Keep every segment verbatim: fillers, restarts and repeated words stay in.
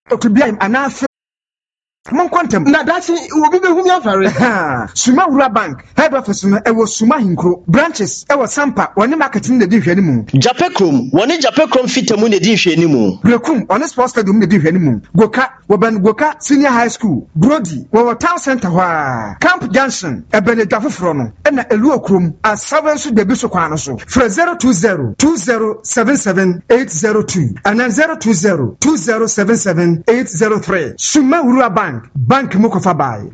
to be an Mon quantum, na dachi obi be hu mi afare. Suma Wura Bank, head office no e was Suma Hinkro, branches e was Sampa, one marketing the di hwani mu. Japekrom, one Japekrom fitamu ne di hwani mu. Brekum, on sports stadium the di hwani mu. Goka, Woban Goka Senior High School, Brody, Wowa Town Center wa. Camp Junction, e Benedafo Frono, e na Eluo Krom, as seven so de biso kwano so. For zero two zero two zero seven seven eight zero two and then zero two zero two zero seven seven eight zero three. Suma Wura Bank. Bank Mukofa Bay.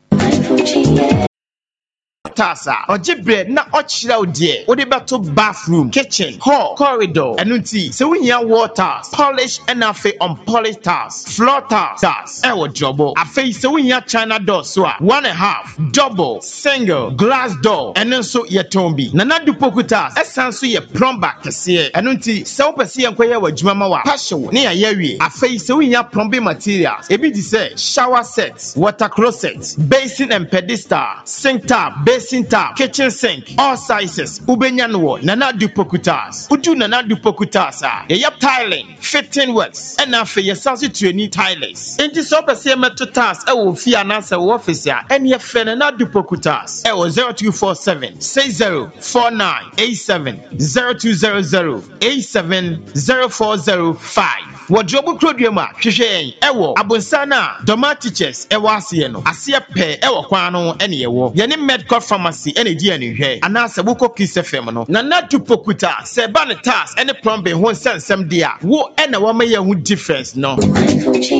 Tasa ojibre na ochira odie odi beto bathroom kitchen hall corridor enunti se winya water polish and afi on polish tiles floor tiles e wo jobo afi se winya china door so a one and a half double single glass door enen so ye tombi na na dupoku tiles esan so ye plumber kese enunti se wo pese ye nkoye wadwuma ma wa passion ne ya yawie afi se winya plumbing materials ebi di say shower sets water closet basin and pedestal sink tap basin tap, kitchen sink, all sizes. Ubenya no Nana Dupokutas. Udu Nana Dupokutasa. Ye yap tiling, fitting works. And now for your sassy trainee tilers. In this upper same metal task, I will fear an answer officer. And ye fen Nana Dupokutas. I was zero two four seven six zero four nine eight seven zero two zero zero eight seven zero four zero five. Wajobu Claudiuma, Kishain, Ewo, Abonsana, Doma teachers, Ewasiano, Asia Pe, Ewa Kwano, any Ewo, Yanim Medical Pharmacy, any D N A, and Nasa Buko Kiss Femino, Nana Tupokuta, Sebana Tas, any plumbing, one send some dear, wo and a woman with difference, no.